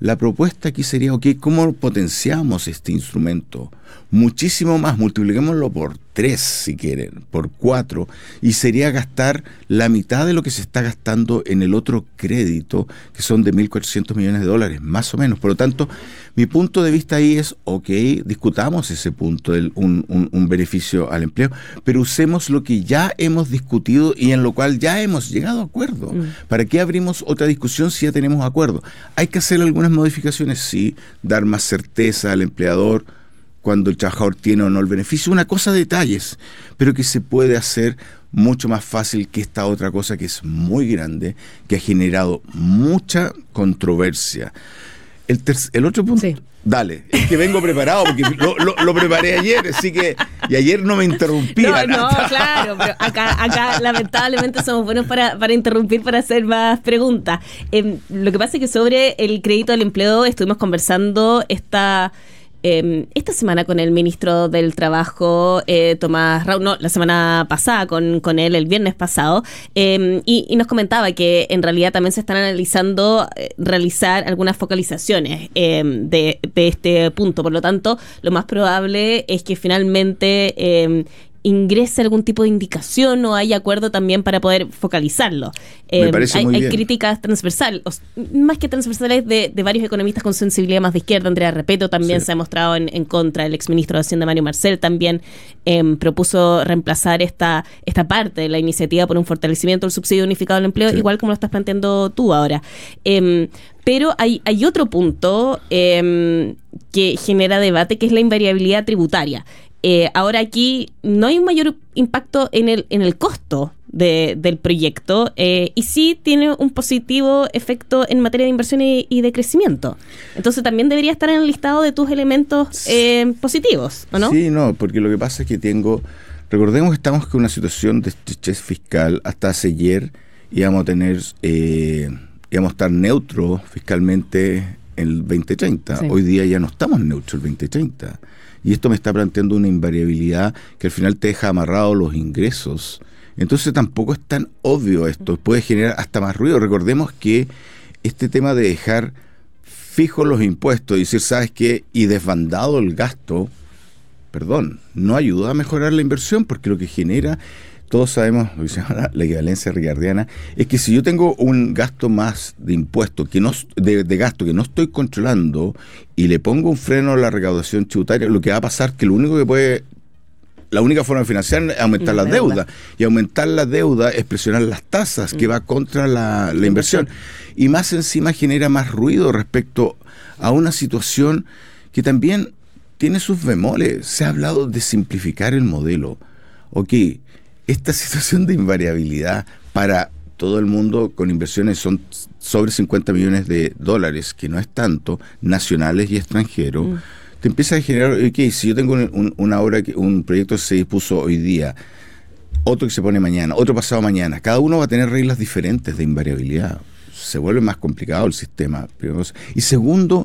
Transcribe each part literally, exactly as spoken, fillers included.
La propuesta aquí sería, ok, ¿cómo potenciamos este instrumento? Muchísimo más, multipliquémoslo por tres si quieren, por cuatro, y sería gastar la mitad de lo que se está gastando en el otro crédito, que son de mil cuatrocientos millones de dólares, más o menos. Por lo tanto, mi punto de vista ahí es, ok, discutamos ese punto, el, un, un, un beneficio al empleo, pero usemos lo que ya hemos discutido y en lo cual ya hemos llegado a acuerdo. Mm. ¿Para qué abrimos otra discusión si ya tenemos acuerdo? Hay que hacer algunas modificaciones, sí, dar más certeza al empleador cuando el trabajador tiene o no el beneficio, una cosa de detalles, pero que se puede hacer mucho más fácil que esta otra cosa que es muy grande, que ha generado mucha controversia. El, ter- el otro punto, sí. Dale, es que vengo preparado porque lo, lo, lo preparé ayer, así que, y ayer no me interrumpían. No, no, claro, pero acá, acá lamentablemente somos buenos para, para interrumpir, para hacer más preguntas. Eh, lo que pasa es que sobre el crédito al empleo estuvimos conversando esta... Eh, esta semana con el ministro del Trabajo, eh, Tomás Raúl, no, la semana pasada con, con él, el viernes pasado, eh, y, y nos comentaba que en realidad también se están analizando eh, realizar algunas focalizaciones eh, de, de este punto. Por lo tanto, lo más probable es que finalmente eh, ingrese algún tipo de indicación o hay acuerdo también para poder focalizarlo. Me eh, parece hay, muy hay bien. Críticas transversales, más que transversales, de, de varios economistas con sensibilidad más de izquierda. Andrea Repeto también sí. se ha mostrado en, en contra. El exministro de Hacienda, Mario Marcel, también eh, propuso reemplazar esta, esta parte de la iniciativa por un fortalecimiento del subsidio unificado al empleo, sí. igual como lo estás planteando tú ahora. Eh, Pero hay, hay otro punto eh, que genera debate, que es la invariabilidad tributaria. Eh, ahora aquí no hay un mayor impacto en el en el costo de, del proyecto eh, y sí tiene un positivo efecto en materia de inversión y, y de crecimiento. Entonces también debería estar en el listado de tus elementos eh, positivos, ¿o no? Sí, no, porque lo que pasa es que tengo... Recordemos que estamos con una situación de estrechez fiscal. Hasta hace ayer íbamos a tener... Eh, íbamos a estar neutros fiscalmente en el veinte treinta. Sí. Hoy día ya no estamos neutros el veinte treinta. Y esto me está planteando una invariabilidad que al final te deja amarrado los ingresos. Entonces tampoco es tan obvio esto. Puede generar hasta más ruido. Recordemos que este tema de dejar fijos los impuestos y decir, ¿sabes qué? Y desbandado el gasto, perdón, no ayuda a mejorar la inversión porque lo que genera... Todos sabemos, lo que se llama la equivalencia ricardiana, es que si yo tengo un gasto más de impuesto, que no de, de gasto que no estoy controlando y le pongo un freno a la recaudación tributaria, lo que va a pasar es que lo único que puede, la única forma de financiar es aumentar la, la deuda. deuda. Y aumentar la deuda es presionar las tasas, mm. que va contra la, la inversión. Y más encima genera más ruido respecto a una situación que también tiene sus bemoles. Se ha hablado de simplificar el modelo. Ok, esta situación de invariabilidad para todo el mundo con inversiones son sobre cincuenta millones de dólares, que no es tanto, nacionales y extranjeros, mm. te empieza a generar, ok, si yo tengo un, un, una obra, que un proyecto que se dispuso hoy día, otro que se pone mañana, otro pasado mañana, cada uno va a tener reglas diferentes de invariabilidad. Se vuelve más complicado el sistema. Y segundo,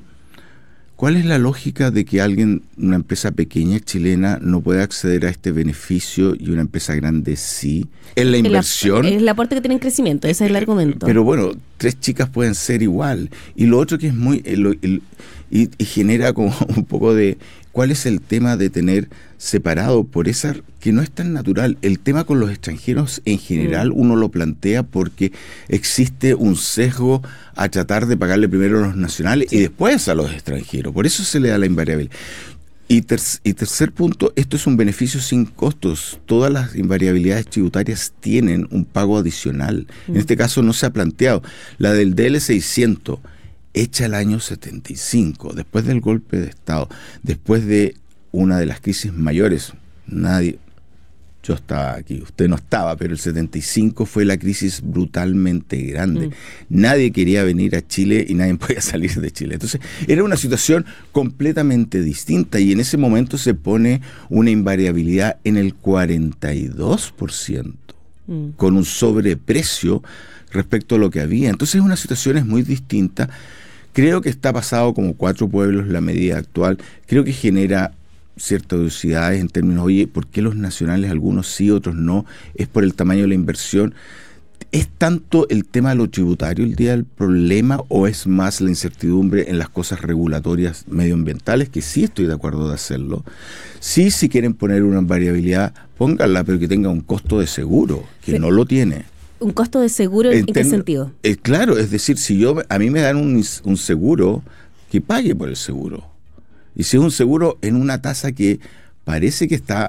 ¿cuál es la lógica de que alguien, una empresa pequeña chilena, no pueda acceder a este beneficio y una empresa grande sí? En la inversión. Es el aporte que tiene en crecimiento, ese es el argumento. Pero bueno, tres chicas pueden ser igual. Y lo otro que es muy... El, el, y, y genera como un poco de... ¿Cuál es el tema de tener separado por esa... que no es tan natural? El tema con los extranjeros en general mm. uno lo plantea porque existe un sesgo a tratar de pagarle primero a los nacionales sí. y después a los extranjeros. Por eso se le da la invariable. Y, ter- y tercer punto, esto es un beneficio sin costos. Todas las invariabilidades tributarias tienen un pago adicional. Mm. En este caso no se ha planteado. La del D L seiscientos, hecha el año setenta y cinco, después del golpe de Estado, después de una de las crisis mayores. Nadie... Yo estaba aquí, usted no estaba, pero el setenta y cinco fue la crisis brutalmente grande. Mm. Nadie quería venir a Chile y nadie podía salir de Chile. Entonces, era una situación completamente distinta y en ese momento se pone una invariabilidad en el cuarenta y dos por ciento, mm. con un sobreprecio respecto a lo que había. Entonces, una situación es muy distinta. Creo que está pasado como cuatro pueblos la medida actual. Creo que genera ciertas dudosidades en términos, oye, ¿por qué los nacionales algunos sí, otros no? ¿Es por el tamaño de la inversión? ¿Es tanto el tema de lo tributario el día del problema o es más la incertidumbre en las cosas regulatorias medioambientales? Que sí estoy de acuerdo de hacerlo. Sí, si quieren poner una variabilidad, pónganla, pero que tenga un costo de seguro, que sí. No lo tiene. ¿Un costo de seguro en, en qué sentido? Eh, claro, es decir, si yo a mí me dan un, un seguro, que pague por el seguro. Y si es un seguro en una tasa que parece que está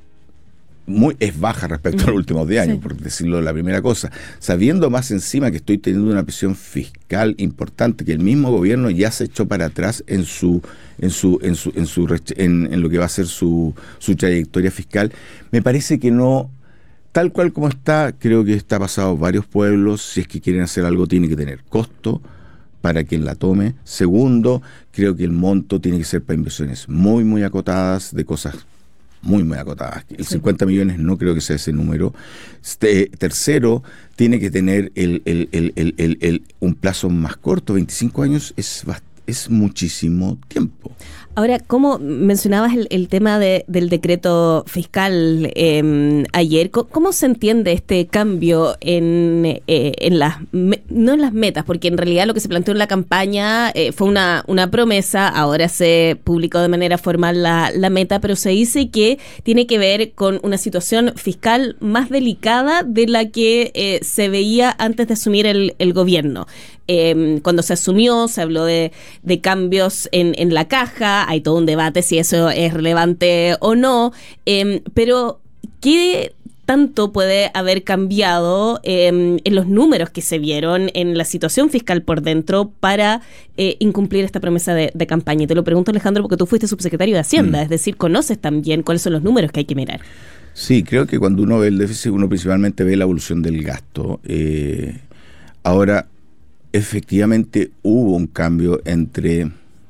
muy es baja respecto a los últimos diez años, sí. Por decirlo la primera cosa, sabiendo más encima que estoy teniendo una presión fiscal importante, que el mismo gobierno ya se echó para atrás en su en su en su en su en, en lo que va a ser su su trayectoria fiscal, me parece que no, tal cual como está, creo que está pasado varios pueblos. Si es que quieren hacer algo, tiene que tener costo para quien la tome. Segundo, creo que el monto tiene que ser para inversiones muy muy acotadas, de cosas muy, muy acotadas. El sí. cincuenta millones no creo que sea ese número. Este, tercero, tiene que tener el, el, el, el, el, el, un plazo más corto. veinticinco años es, es muchísimo tiempo. Ahora, ¿cómo mencionabas el, el tema de, del decreto fiscal eh, ayer? ¿Cómo, ¿Cómo se entiende este cambio en, eh, en las, me, no en las metas? Porque en realidad lo que se planteó en la campaña eh, fue una, una promesa, ahora se publicó de manera formal la, la meta, pero se dice que tiene que ver con una situación fiscal más delicada de la que eh, se veía antes de asumir el, el gobierno. Eh, cuando se asumió, se habló de, de cambios en, en la caja. Hay todo un debate si eso es relevante o no, eh, pero ¿qué tanto puede haber cambiado eh, en los números que se vieron en la situación fiscal por dentro para eh, incumplir esta promesa de, de campaña? Y te lo pregunto, Alejandro, porque tú fuiste subsecretario de Hacienda, mm. es decir, conoces también cuáles son los números que hay que mirar. Sí, creo que cuando uno ve el déficit, uno principalmente ve la evolución del gasto. Eh, ahora, efectivamente hubo un cambio entre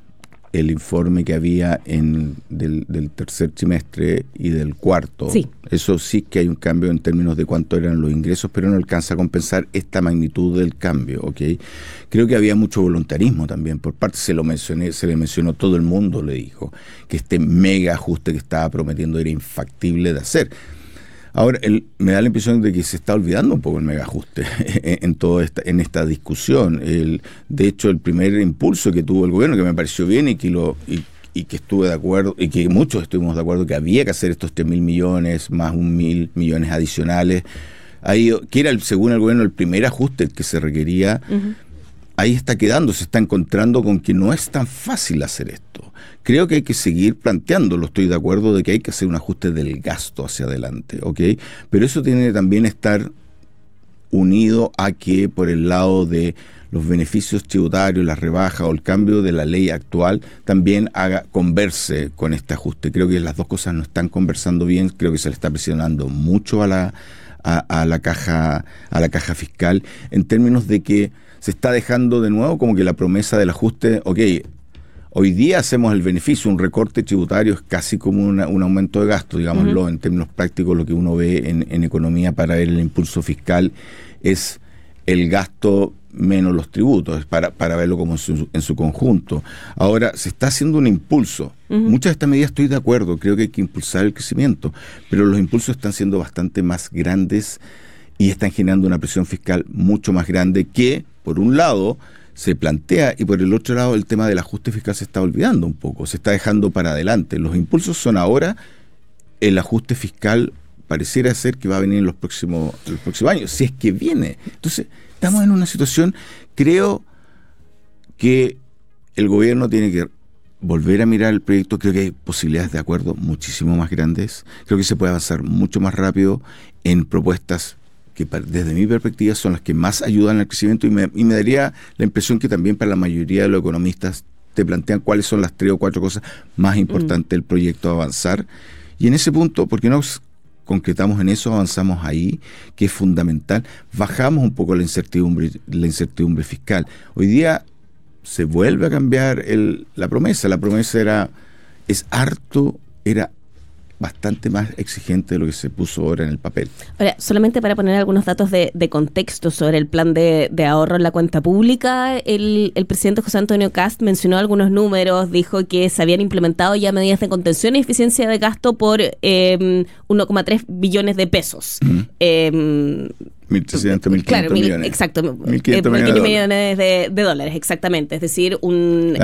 el informe que había en del, del tercer trimestre y del cuarto. Sí. Eso sí que hay un cambio en términos de cuánto eran los ingresos, pero no alcanza a compensar esta magnitud del cambio, ¿ok? Creo que había mucho voluntarismo también, por parte, se lo mencioné, se le mencionó, todo el mundo le dijo que este mega ajuste que estaba prometiendo era infactible de hacer. Ahora, el, me da la impresión de que se está olvidando un poco el mega ajuste en, en toda esta, en esta discusión. El, de hecho, el primer impulso que tuvo el gobierno, que me pareció bien y que lo y, y que estuve de acuerdo, y que muchos estuvimos de acuerdo que había que hacer estos tres mil millones más un mil millones adicionales, ahí, que era, el, según el gobierno, el primer ajuste que se requería. Uh-huh. Ahí está quedando, se está encontrando con que no es tan fácil hacer esto. Creo que hay que seguir planteándolo, estoy de acuerdo de que hay que hacer un ajuste del gasto hacia adelante, ¿ok? Pero eso tiene que también estar unido a que por el lado de los beneficios tributarios, la rebaja o el cambio de la ley actual, también haga converse con este ajuste. Creo que las dos cosas no están conversando bien, creo que se le está presionando mucho a la, a, a la caja, a la caja fiscal, en términos de que se está dejando de nuevo como que la promesa del ajuste, ok, hoy día hacemos el beneficio, un recorte tributario es casi como una, un aumento de gasto, digámoslo, uh-huh. En términos prácticos, lo que uno ve en, en economía para ver el impulso fiscal es el gasto menos los tributos, para, para verlo como en su, en su conjunto. Ahora, se está haciendo un impulso. Uh-huh. Muchas de estas medidas estoy de acuerdo, creo que hay que impulsar el crecimiento, pero los impulsos están siendo bastante más grandes y están generando una presión fiscal mucho más grande que, por un lado, se plantea, y por el otro lado el tema del ajuste fiscal se está olvidando un poco, se está dejando para adelante. Los impulsos son ahora, el ajuste fiscal pareciera ser que va a venir en los próximos, los próximos años, si es que viene. Entonces, estamos en una situación, creo que el gobierno tiene que volver a mirar el proyecto. Creo que hay posibilidades de acuerdo muchísimo más grandes, creo que se puede avanzar mucho más rápido en propuestas que desde mi perspectiva son las que más ayudan al crecimiento, y me, y me daría la impresión que también para la mayoría de los economistas te plantean cuáles son las tres o cuatro cosas más importantes mm. del proyecto a avanzar. Y en ese punto, ¿por qué no concretamos en eso, avanzamos ahí, que es fundamental? Bajamos un poco la incertidumbre, la incertidumbre fiscal. Hoy día se vuelve a cambiar el, la promesa. La promesa era, es harto, era bastante más exigente de lo que se puso ahora en el papel. Ahora, solamente para poner algunos datos de, de contexto sobre el plan de, de ahorro en la cuenta pública, el, el presidente José Antonio Kast mencionó algunos números, dijo que se habían implementado ya medidas de contención y eficiencia de gasto por eh, uno coma tres billones de pesos. Uh-huh. eh, mil trescientos, mil quinientos claro, millones. Exacto, mil quinientos millones, millones de, de, de dólares, exactamente. Es decir, un